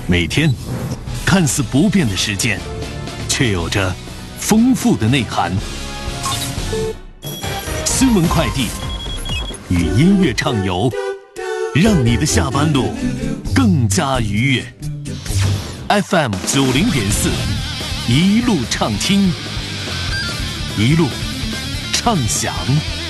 每天看似不变的时间，却有着丰富的内涵。新闻快递与音乐畅游，让你的下班路更加愉悦。FM 90.4，一路畅听，一路畅享。